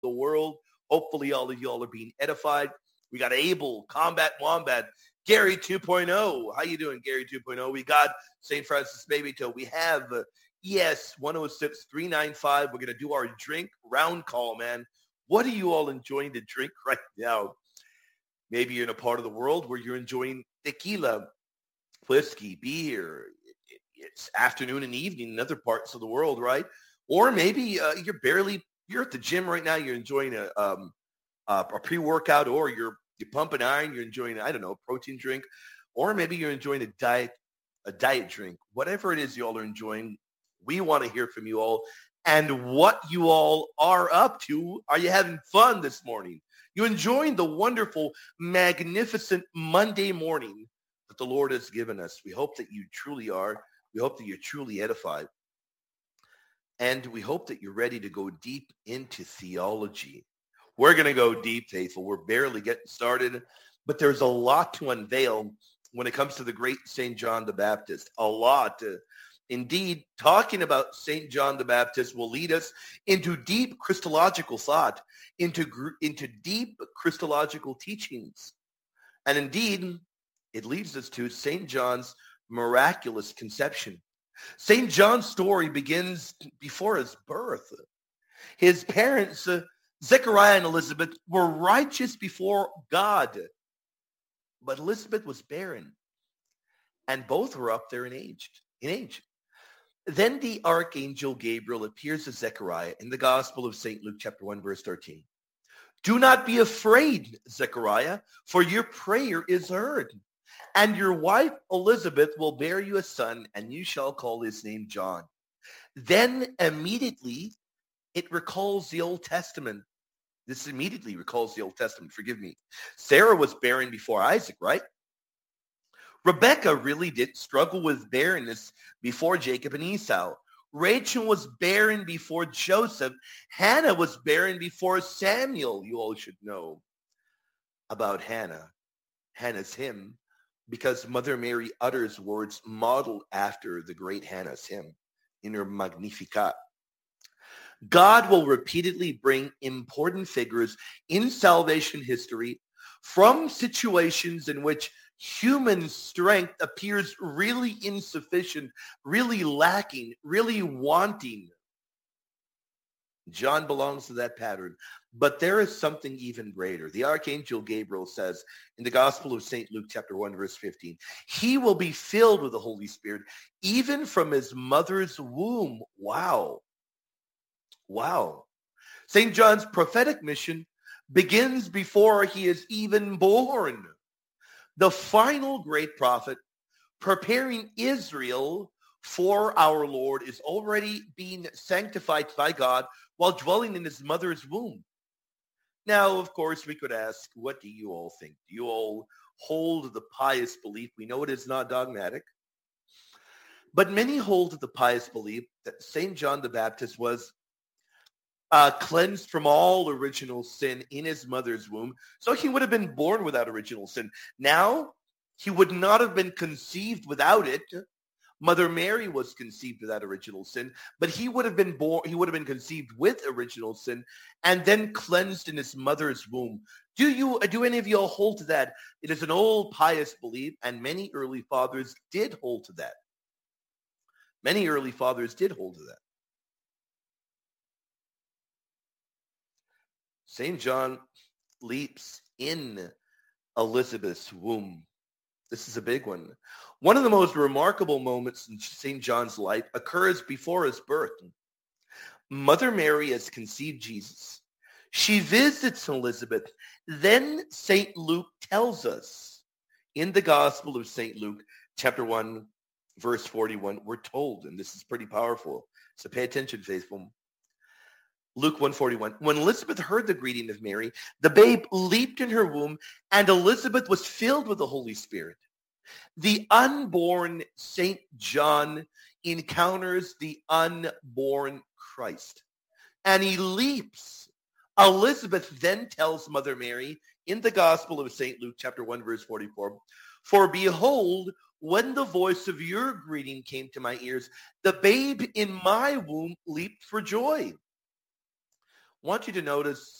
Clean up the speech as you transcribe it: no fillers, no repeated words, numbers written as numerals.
the world. Hopefully all of y'all are being edified. We got Abel, Combat Wombat, Gary 2.0. How you doing, Gary 2.0? We got St. Francis Baby Toe. We have ES 106-395. We're going to do our drink round call, man. What are you all enjoying to drink right now? Maybe you're in a part of the world where you're enjoying tequila, whiskey, beer. It's afternoon and evening in other parts of the world, right? Or maybe you're at the gym right now. You're enjoying a pre-workout, or you're pumping iron. You're enjoying, I don't know, a protein drink, or maybe you're enjoying a diet drink. Whatever it is you all are enjoying, we want to hear from you all and what you all are up to. Are you having fun this morning? You enjoying the wonderful, magnificent Monday morning that the Lord has given us? We hope that you truly are. We hope that you're truly edified. And we hope that you're ready to go deep into theology. We're going to go deep, faithful. We're barely getting started, but there's a lot to unveil when it comes to the great St. John the Baptist. A lot. Indeed, talking about St. John the Baptist will lead us into deep Christological thought, into deep Christological teachings. And indeed, it leads us to St. John's miraculous conception. St. John's story begins before his birth. His parents, Zechariah and Elizabeth, were righteous before God, but Elizabeth was barren, and both were up there in age. Then the archangel Gabriel appears to Zechariah in the Gospel of St. Luke chapter 1, verse 13. Do not be afraid, Zechariah, for your prayer is heard. And your wife Elizabeth will bear you a son, and you shall call his name John. Then immediately it recalls the Old Testament. This immediately recalls the Old Testament. Forgive me. Sarah was barren before Isaac, right? Rebecca really did struggle with barrenness before Jacob and Esau. Rachel was barren before Joseph. Hannah was barren before Samuel. You all should know about Hannah's hymn, because Mother Mary utters words modeled after the great Hannah's hymn in her Magnificat. God will repeatedly bring important figures in salvation history from situations in which human strength appears really insufficient, really lacking, really wanting. John belongs to that pattern. But there is something even greater. The archangel Gabriel says in the Gospel of St. Luke chapter 1, verse 15, he will be filled with the Holy Spirit, even from his mother's womb. Wow. St. John's prophetic mission begins before he is even born. The final great prophet preparing Israel for our Lord is already being sanctified by God while dwelling in his mother's womb. Now, of course, we could ask, what do you all think? Do you all hold the pious belief? We know it is not dogmatic, but many hold the pious belief that St. John the Baptist was cleansed from all original sin in his mother's womb. So he would have been born without original sin. Now, he would not have been conceived without it. Mother Mary was conceived without original sin, but he would have been conceived with original sin and then cleansed in his mother's womb. Do any of you all hold to that? It is an old pious belief, and many early fathers did hold to that. St. John leaps in Elizabeth's womb. This is a big one. One of the most remarkable moments in St. John's life occurs before his birth. Mother Mary has conceived Jesus. She visits Elizabeth. Then St. Luke tells us in the Gospel of St. Luke, chapter 1, verse 41, we're told, and this is pretty powerful, so pay attention, faithful. Luke 1:41. When Elizabeth heard the greeting of Mary, the babe leaped in her womb, and Elizabeth was filled with the Holy Spirit. The unborn St. John encounters the unborn Christ, and he leaps. Elizabeth then tells Mother Mary in the Gospel of St. Luke, chapter 1, verse 44, for behold, when the voice of your greeting came to my ears, the babe in my womb leaped for joy. want you to notice